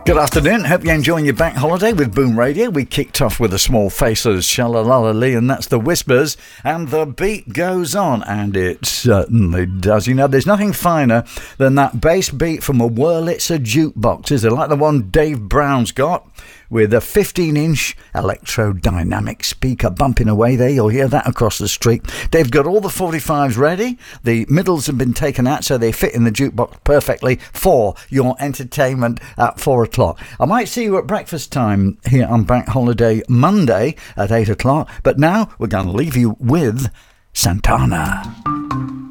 Good afternoon. Hope you're enjoying your bank holiday with Boom Radio. We kicked off with the Small Faces, Shalalalee, and that's the Whispers. And the beat goes on, and it certainly does. You know, there's nothing finer than that bass beat from a Wurlitzer jukebox, is it? Like the one Dave Brown's got, with a 15-inch electro-dynamic speaker bumping away there. You'll hear that across the street. They've got all the 45s ready. The middles have been taken out, so they fit in the jukebox perfectly for your entertainment at 4 o'clock. I might see you at breakfast time here on Bank Holiday Monday at 8 o'clock, but now we're going to leave you with Santana.